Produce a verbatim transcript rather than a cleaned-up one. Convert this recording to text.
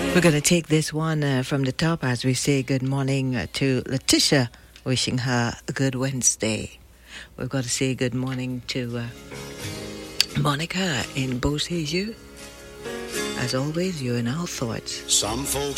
We're going to take this one uh, from the top as we say good morning uh, to Letitia, wishing her a good Wednesday. We've got to say good morning to uh, Monica in Beauséjour. As always, you're in our thoughts. Some folks